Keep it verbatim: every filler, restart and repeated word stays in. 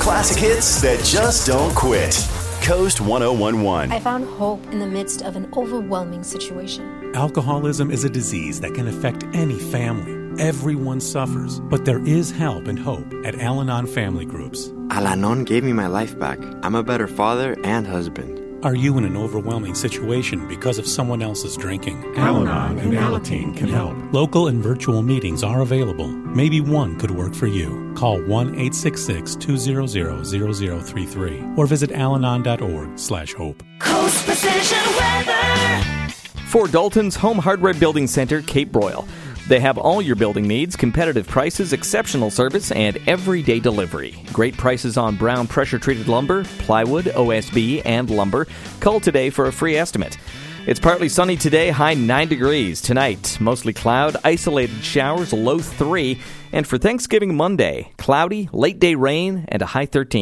Classic hits that just don't quit. Coast one oh one one. I found hope in the midst of an overwhelming situation. Alcoholism is a disease that can affect any family. Everyone suffers, but there is help and hope at Al-Anon Family Groups. Al-Anon gave me my life back. I'm a better father and husband. Are you in an overwhelming situation because of someone else's drinking? Al-Anon and Alateen can help. Local and virtual meetings are available. Maybe one could work for you. Call one eight six six, two hundred, zero zero three three or visit alanon.org slash hope. Coast Precision Weather. For Dalton's Home Hardware Building Center, Cape Broyle. They have all your building needs, competitive prices, exceptional service, and everyday delivery. Great prices on brown pressure-treated lumber, plywood, O S B, and lumber. Call today for a free estimate. It's partly sunny today, high nine degrees. Tonight, mostly cloud, isolated showers, low three. And for Thanksgiving Monday, cloudy, late-day rain, and a high thirteen.